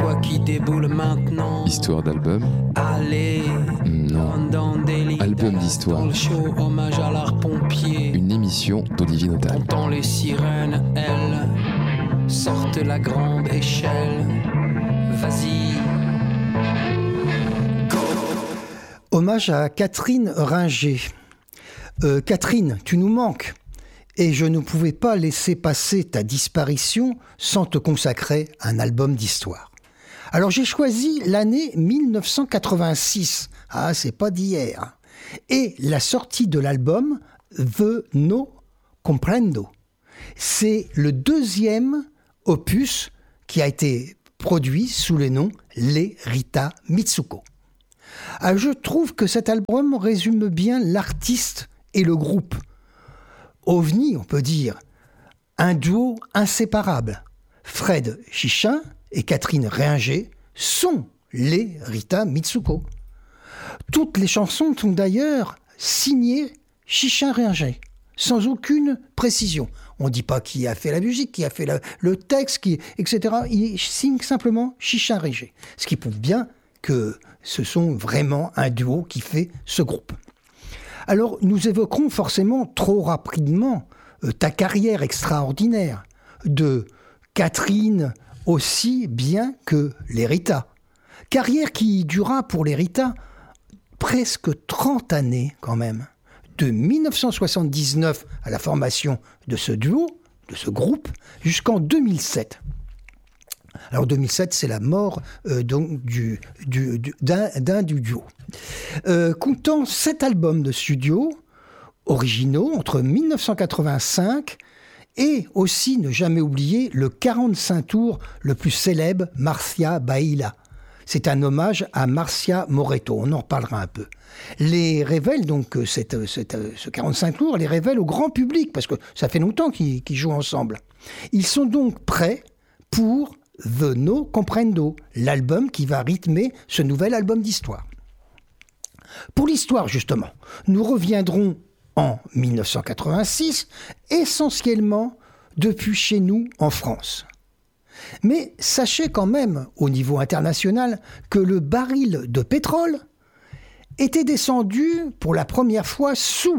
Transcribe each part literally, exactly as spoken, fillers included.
quoi qui déboule maintenant? Histoire d'album? Allez, Non. dans des lits Album d'histoire. dans le show, hommage à l'art pompier. Une émission d'Olivier Notal. Entends les sirènes, elles sortent la grande échelle. Vas-y. Hommage à Catherine Ringer. Euh, Catherine, tu nous manques. Et je ne pouvais pas laisser passer ta disparition sans te consacrer un album d'histoire. Alors j'ai choisi l'année mille neuf cent quatre-vingt-six. Ah, c'est pas d'hier. Et la sortie de l'album The No Comprendo. C'est le deuxième opus qui a été produit sous le nom Les Rita Mitsuko. Ah, je trouve que cet album résume bien l'artiste et le groupe. OVNI, on peut dire, un duo inséparable. Fred Chichin et Catherine Ringer sont les Rita Mitsuko. Toutes les chansons sont d'ailleurs signées Chichin-Ringer, sans aucune précision. On ne dit pas qui a fait la musique, qui a fait la, le texte, qui, et cetera. Il signe simplement Chichin-Ringer, ce qui prouve bien que ce sont vraiment un duo qui fait ce groupe. Alors, nous évoquerons forcément trop rapidement euh, ta carrière extraordinaire de Catherine aussi bien que les Rita. Carrière qui dura pour les Rita presque trente années quand même. De mille neuf cent soixante-dix-neuf à la formation de ce duo, de ce groupe, jusqu'en deux mille sept. Alors deux mille sept, c'est la mort euh, donc, du, du, du, d'un, d'un du duo. Euh, comptant sept albums de studio originaux entre mille neuf cent quatre-vingt-cinq et aussi, ne jamais oublier, le quarante-cinq tours le plus célèbre, Marcia Baila. C'est un hommage à Marcia Moretto, on en reparlera un peu. Les révèle, donc, cette, cette, ce quarante-cinq tours, les révèle au grand public, parce que ça fait longtemps qu'ils, qu'ils jouent ensemble. Ils sont donc prêts pour The No Comprendo, l'album qui va rythmer ce nouvel album d'histoire. Pour l'histoire, justement, nous reviendrons en mille neuf cent quatre-vingt-six, essentiellement depuis chez nous en France. Mais sachez quand même, au niveau international, que le baril de pétrole était descendu pour la première fois sous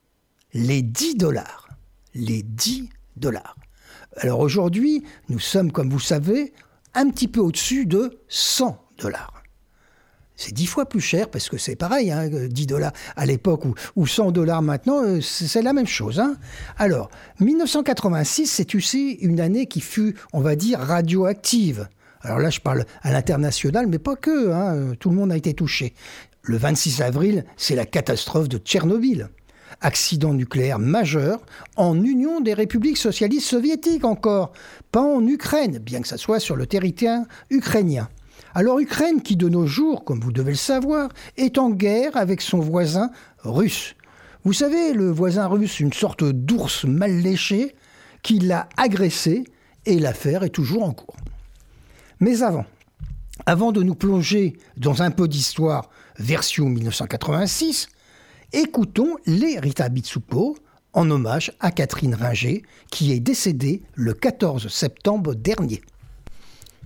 les dix dollars. Les dix dollars. Alors aujourd'hui, nous sommes, comme vous savez, un petit peu au-dessus de cent dollars. C'est dix fois plus cher, parce que c'est pareil, hein, dix dollars à l'époque ou, ou cent dollars maintenant, c'est, c'est la même chose. Hein. Alors, mille neuf cent quatre-vingt-six, c'est aussi une année qui fut, on va dire, radioactive. Alors là, je parle à l'international, mais pas que, hein, tout le monde a été touché. Le vingt-six avril, c'est la catastrophe de Tchernobyl. Accident nucléaire majeur en Union des républiques socialistes soviétiques encore, pas en Ukraine, bien que ça soit sur le territoire ukrainien. Alors Ukraine qui de nos jours, comme vous devez le savoir, est en guerre avec son voisin russe. Vous savez, le voisin russe, une sorte d'ours mal léché qui l'a agressé et l'affaire est toujours en cours. Mais avant, avant de nous plonger dans un peu d'histoire version mille neuf cent quatre-vingt-six, écoutons les Rita Mitsuko en hommage à Catherine Ringer qui est décédée le quatorze septembre dernier.